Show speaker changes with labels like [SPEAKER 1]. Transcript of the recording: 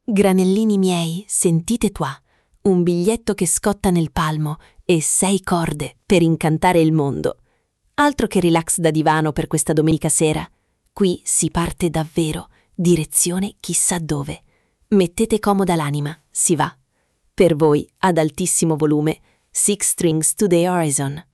[SPEAKER 1] Granellini miei, sentite qua. Un biglietto che scotta nel palmo e 6 corde per incantare il mondo. Altro che relax da divano per questa domenica sera. Qui si parte davvero, direzione chissà dove. Mettete comoda l'anima, si va. Per voi, ad altissimo volume, Six Strings to the Horizon.